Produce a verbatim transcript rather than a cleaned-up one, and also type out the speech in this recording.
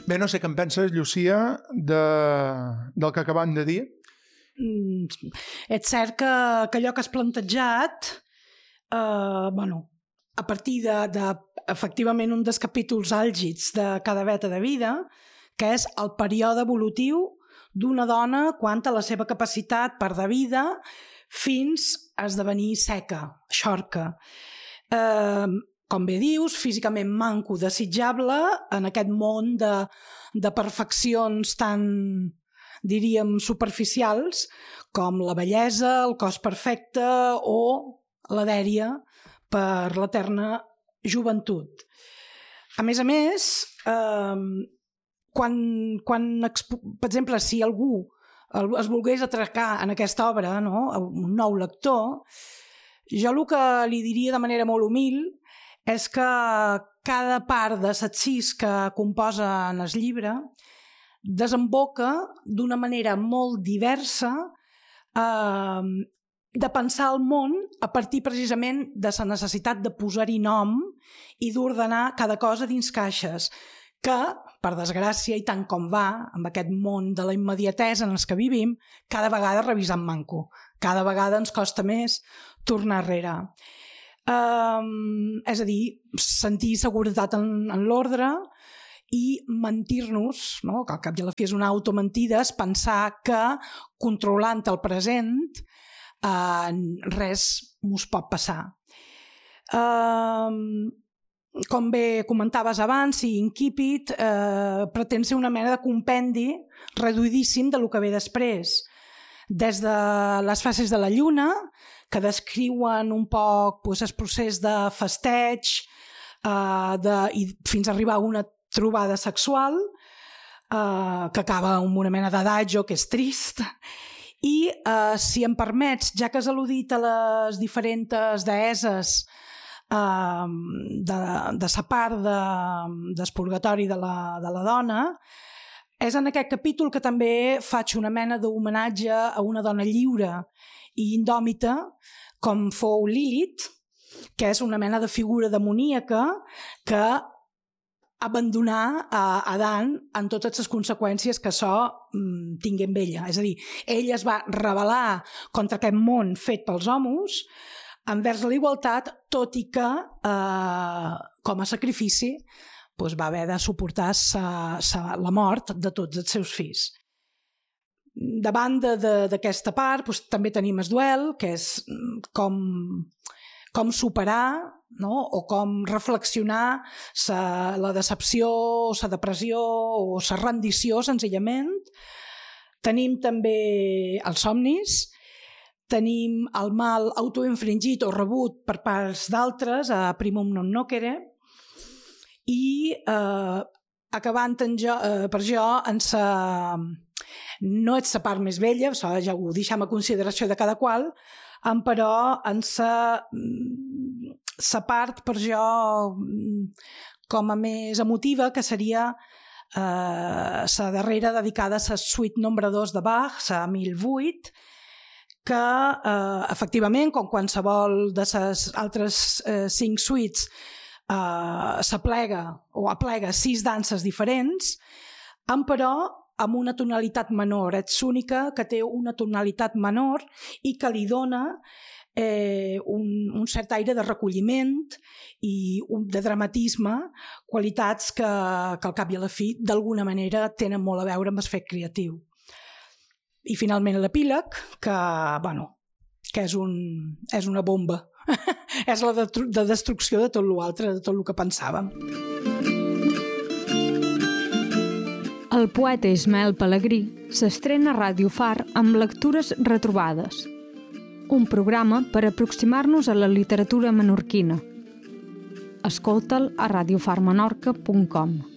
Bé, no sé què en penses, Llucia, de, del que acabem de dir. Mm, és cert que, que allò que has plantejat, eh, bueno, a partir de, de, efectivament, un dels capítols àlgids de cada veta de vida, que és el període evolutiu d'una dona quant a la seva capacitat per de vida fins a esdevenir seca, xorca. Eh, com bé dius, físicament manco, desitjable, en aquest món de, de perfeccions tan, diríem, superficials, com la bellesa, el cos perfecte o la dèria per l'eterna joventut. A més a més, eh, quan, quan, per exemple, si algú es volgués atracar en aquesta obra, no? Un nou lector, jo el que li diria de manera molt humil és que cada part de set sis que composa en el llibre desemboca d'una manera molt diversa eh, de pensar el món a partir precisament de la necessitat de posar-hi nom i d'ordenar cada cosa dins caixes, que, per desgràcia, i tant com va, amb aquest món de la immediatesa en els que vivim, cada vegada revisant manco. Cada vegada ens costa més tornar enrere. Um, és a dir, sentir seguretat en, en l'ordre i mentir-nos, no? Que al cap i a la fi és una automentida, és pensar que controlant el present uh, res mos pot passar. Um, com bé comentaves abans, i Incipit eh, pretén ser una mena de compendi reduïdíssim de lo que ve després. Des de les fases de la lluna, que descriuen un poc pues, el procés de festeig eh, de, i fins a arribar a una trobada sexual eh, que acaba amb una mena d'adagio que és trist. I, eh, si em permets, ja que has al·ludit a les diferents deeses Uh, de, de sa part de, del purgatori de la, de la dona, és en aquest capítol que també faig una mena d'homenatge a una dona lliure i indòmita com fou Lilith, que és una mena de figura demoníaca que abandonar a Adán en totes les conseqüències que això mm, tingui amb ella. És a dir, ell es va rebel·lar contra aquest món fet pels homes envers la igualtat, tot i que eh, com a sacrifici doncs va haver de suportar sa, sa, la mort de tots els seus fills. Davant d'aquesta part doncs, també tenim el duel, que és com, com superar, no? O com reflexionar sa, la decepció, la depressió o la rendició, senzillament. Tenim també els somnis, tenim el mal autoinfringit o rebut per parts d'altres, a primum non nocere, i eh, acabant en jo, eh, per jo en sa... no és la part més bella, això ja ho deixem a consideració de cada qual, però en sa, sa part per jo com a més emotiva, que seria eh, sa darrera dedicada a la suite nombre dos de Bach, la mil vuit, que eh, efectivament, com qualsevol de les altres eh, cinc suites, eh, s'aplega o aplega sis danses diferents, però amb una tonalitat menor. És l'única que té una tonalitat menor i que li dona eh, un, un cert aire de recolliment i un, de dramatisme, qualitats que, que al cap i a la fi d'alguna manera tenen molt a veure amb el fet creatiu. I finalment l'epíleg, que, bueno, que és, un, és una bomba. És la de, de destrucció de tot l'altre, de tot el que pensàvem. El poeta Ismael Pelegrí s'estrena a Ràdio Far amb lectures retrobades. Un programa per aproximar-nos a la literatura menorquina. Escolta'l a radiofarmenorca punt com.